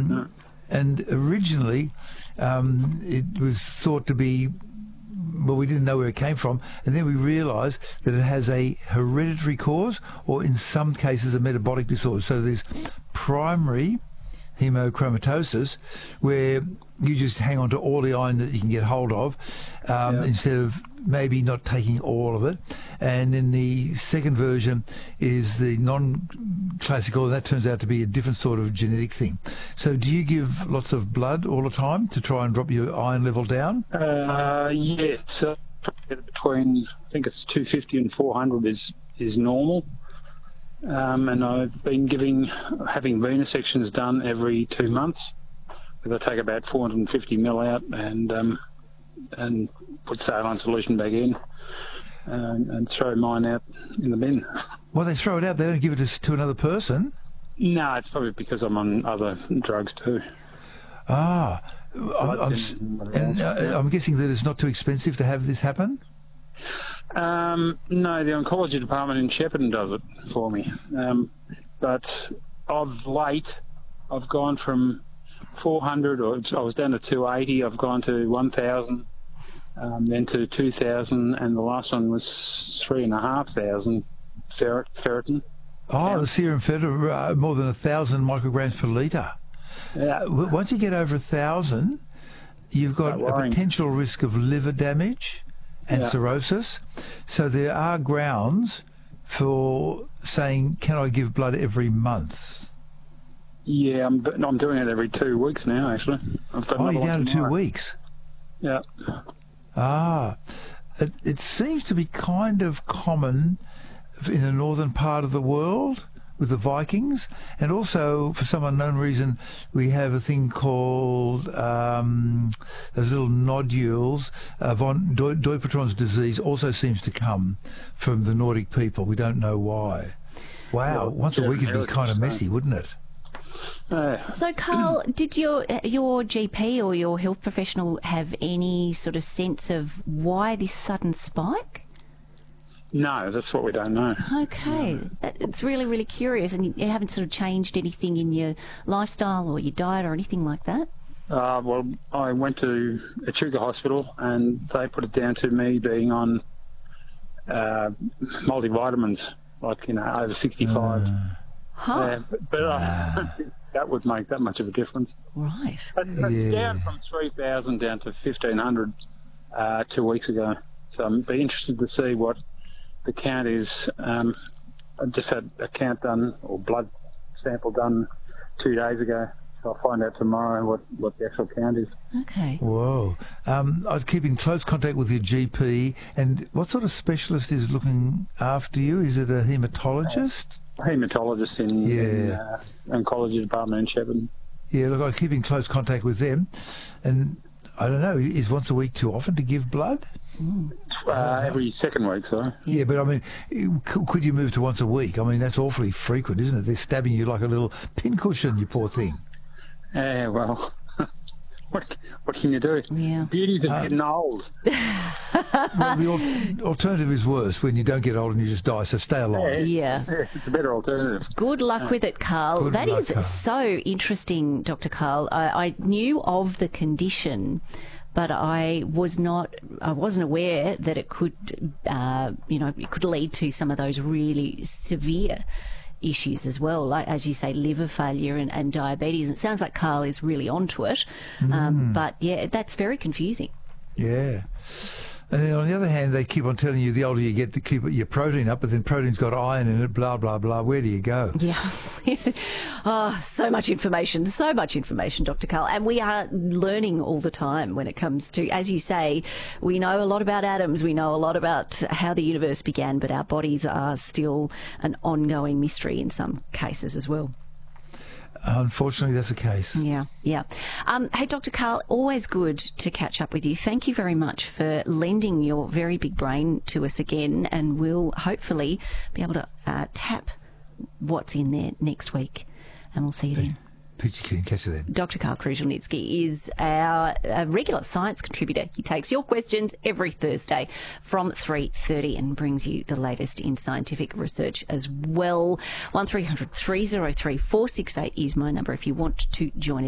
And originally, it was thought to be, well, we didn't know where it came from, and then we realised that it has a hereditary cause, or in some cases a metabolic disorder. So there's primary hemochromatosis, where you just hang on to all the iron that you can get hold of, instead of maybe not taking all of it. And then the second version is the non-classical, and that turns out to be a different sort of genetic thing. So do you give lots of blood all the time to try and drop your iron level down? Yes. Between, I think it's 250 and 400 is normal. And I've been having venesections done every 2 months. I take about 450 mil out and put saline solution back in and throw mine out in the bin. Well, they throw it out. They don't give it to another person. No, it's probably because I'm on other drugs too. I'm guessing that it's not too expensive to have this happen? No, the oncology department in Shepparton does it for me. But of late, I've gone from 400, or I was down to 280. I've gone to 1,000, then to 2,000, and the last one was 3,500 ferritin. Oh, the serum ferritin, more than 1,000 micrograms per litre. Yeah. Once you get over 1,000, you've got a potential risk of liver damage and cirrhosis. So there are grounds for saying, can I give blood every month? Yeah, I'm doing it every 2 weeks now, actually. You're down to 2 weeks? Yeah. It seems to be kind of common in the northern part of the world with the Vikings, and also for some unknown reason we have a thing called those little nodules. Von Dupuytren's disease also seems to come from the Nordic people. We don't know why. Wow, once a week would be kind of messy, wouldn't it? So, Carl, did your GP or your health professional have any sort of sense of why this sudden spike? No, that's what we don't know. Okay. It's really, really curious. And you haven't sort of changed anything in your lifestyle or your diet or anything like that? Well, I went to Echuca Hospital and they put it down to me being on multivitamins, like, over 65. But I don't think that would make that much of a difference. Right. It's down from 3,000 down to 1,500 2 weeks ago. So I'd be interested to see what the count is. I just had a count done, or blood sample done 2 days ago. So I'll find out tomorrow what the actual count is. Okay. Whoa. I'd keep in close contact with your GP. And what sort of specialist is looking after you? Is it a haematologist? Haematologist in oncology department in Shepparton. Yeah, look, I'd keep in close contact with them. And I don't know, is once a week too often to give blood? Every second week, so. Yeah, but I mean, could you move to once a week? I mean, that's awfully frequent, isn't it? They're stabbing you like a little pincushion, you poor thing. Yeah, well, what can you do? Yeah. Beauties of getting old. Well, the alternative is worse, when you don't get old and you just die, so stay alive. Yeah. It's a better alternative. Good luck with it, Carl. That is so interesting, Dr. Carl. I knew of the condition, but I wasn't aware that it could, it could lead to some of those really severe issues as well, like, as you say, liver failure and diabetes. It sounds like Carl is really onto it, but yeah, that's very confusing. Yeah. And then on the other hand, they keep on telling you the older you get to keep your protein up, but then protein's got iron in it, blah, blah, blah. Where do you go? Yeah. So much information, Dr. Carl. And we are learning all the time when it comes to, as you say, we know a lot about atoms, we know a lot about how the universe began, but our bodies are still an ongoing mystery in some cases as well. Unfortunately, that's the case. Yeah. Hey, Dr. Carl, always good to catch up with you. Thank you very much for lending your very big brain to us again, and we'll hopefully be able to tap what's in there next week, and we'll see you then. Peachy Keen, catch you then. Dr. Carl Kruszelnicki is our regular science contributor. He takes your questions every Thursday from 3:30 and brings you the latest in scientific research as well. 1300 303 468 is my number if you want to join us.